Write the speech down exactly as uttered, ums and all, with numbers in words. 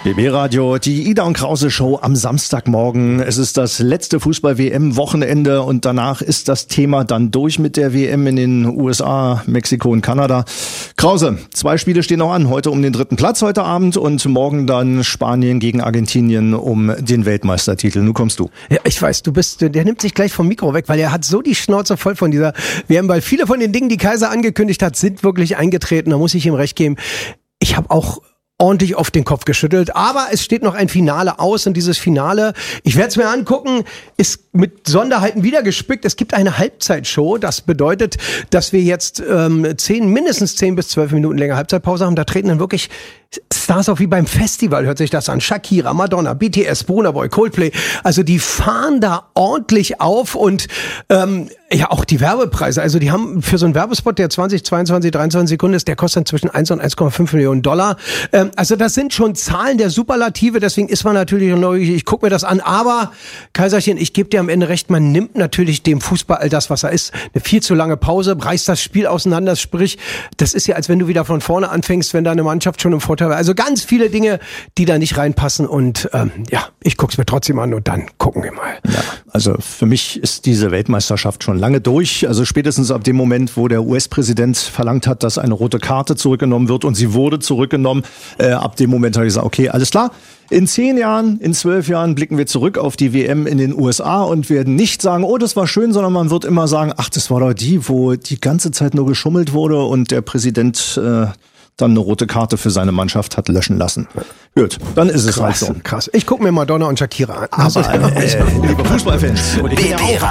B B-Radio, die Ida und Krause Show am Samstagmorgen. Es ist das letzte Fußball-W M-Wochenende und danach ist das Thema dann durch mit der W M in den U S A, Mexiko und Kanada. Krause, zwei Spiele stehen noch an. Heute um den dritten Platz heute Abend und morgen dann Spanien gegen Argentinien um den Weltmeistertitel. Nun kommst du. Ja, ich weiß, du bist, der nimmt sich gleich vom Mikro weg, weil er hat so die Schnauze voll von dieser W M, weil viele von den Dingen, die Kaiser angekündigt hat, sind wirklich eingetreten. Da muss ich ihm recht geben. Ich habe auch ordentlich auf den Kopf geschüttelt, aber es steht noch ein Finale aus und dieses Finale, ich werde es mir angucken, ist mit Sonderheiten wieder gespickt. Es gibt eine Halbzeitshow, das bedeutet, dass wir jetzt ähm, zehn, mindestens zehn bis zwölf Minuten länger Halbzeitpause haben. Da treten dann wirklich Stars auf wie beim Festival, hört sich das an. Shakira, Madonna, B T S, Burna Boy, Coldplay. Also die fahren da ordentlich auf und ähm, ja auch die Werbepreise. Also die haben für so einen Werbespot, der zwanzig, zweiundzwanzig, dreiundzwanzig Sekunden ist, der kostet zwischen eins und eins Komma fünf Millionen Dollar. Ähm, also das sind schon Zahlen der Superlative, deswegen ist man natürlich neugierig. Ich gucke mir das an, aber Kaiserchen, ich gebe dir am Ende recht, man nimmt natürlich dem Fußball all das, was er ist. Eine viel zu lange Pause, reißt das Spiel auseinander, sprich, das ist ja, als wenn du wieder von vorne anfängst, wenn deine Mannschaft schon im Vorteil war. Also ganz viele Dinge, die da nicht reinpassen und ähm, ja, ich gucke es mir trotzdem an und dann gucken wir mal. Ja, also für mich ist diese Weltmeisterschaft schon lange durch. Also spätestens ab dem Moment, wo der U S-Präsident verlangt hat, dass eine rote Karte zurückgenommen wird und sie wurde zurückgenommen, äh, ab dem Moment habe ich gesagt, okay, alles klar. In zehn Jahren, in zwölf Jahren blicken wir zurück auf die W M in den U S A und werden nicht sagen, oh, das war schön, sondern man wird immer sagen, ach, das war doch die, wo die ganze Zeit nur geschummelt wurde und der Präsident äh, dann eine rote Karte für seine Mannschaft hat löschen lassen. Gut, dann ist es krass, halt so. Krass. Ich gucke mir Madonna und Shakira an. Aber, äh, liebe Fußballfans,